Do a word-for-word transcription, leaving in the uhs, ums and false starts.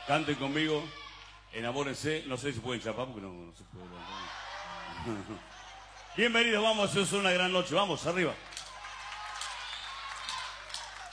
Canten conmigo, enamórense. No sé si pueden chapar porque no, no se puede. Bienvenidos, vamos, es una gran noche. Vamos, arriba.